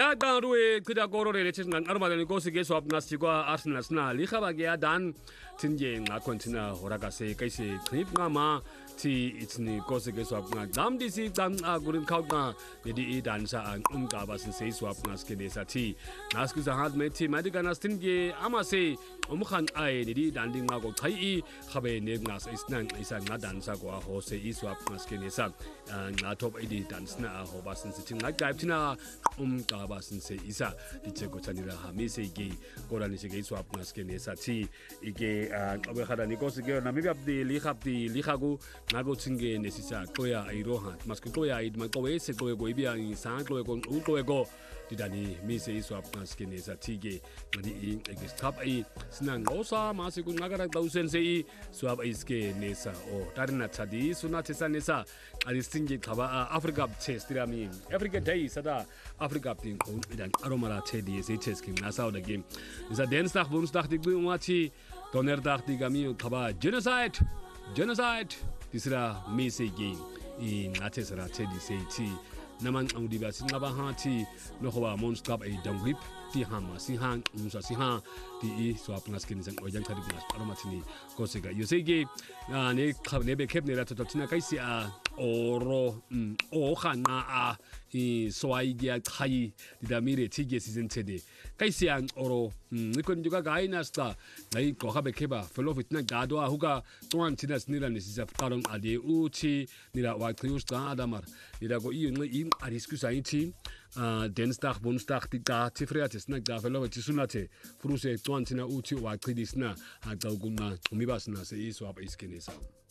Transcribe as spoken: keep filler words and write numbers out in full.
Ngaka ruwe kida korore le tshina ngaruma le nkosi ke swap ngasikwa Arsenal sna li khaba ke ya dan tsinje nga kontina horaka se kaise clip ngama ti itni kosi ke swap nga dam disi dam a gurin khawqa ne di dansa an umqaba sin se swap ngaske ne sati ngaskisa had me ti madikana stinge amase umkhan ai ne di dan ding ngo khai i khabe ne ngas isnan isa nga dansa ko ho se i swap ngaske ne sa nga top idi dansna ho basin sitin nga gaiptina umqaba sin se isa ditsheko tsanira ha me se ge korani se ge swap ngaske ne sati ike obe khada ni kosi ke na mibi abdi li khapti li khagu ngago tsinge nesisa qoya iroha maske qoya id ma qowe se qowe go ibia ni sa qowe go u qowe go didani mi se swap ngaske ne sati ge ngadi i ege stop ai sinan ngosa ma se ku ngagara tausen se i swap iske nesa o tarina chadi suna tesa nesa ali stinge khaba africa test dirami africa day sada africa tin ko idan aromara chedi se test king nasa the game is a Dinsdag Woensdag dik bu mati Donderdag dik ami khaba genocide genocide disra mese game in atesra chedi se ti naman ang dibasi ngaba hati no khoba monster a dangrip ti hama si hang musa si ha ti i swap ngaskin sang ojang thari ngas aromatini kosega yosege na ne khab ne be khep ne la totina kaisi a oro o khana a i swaigia khai didamire tige season tede kaisi an oro nikon juga gainasta nai ko khabe kheba fellow fitna gado a huga tuan tinas nila ne sisa karong ade uchi nila wa kriusta adamar nila go i ngi arisku saiti Dinsdag Woensdag die da tifreates na da fellow tisunate fruse tuan tina uchi wa kridisna ha gaguna umibasna se iso aba iskenesa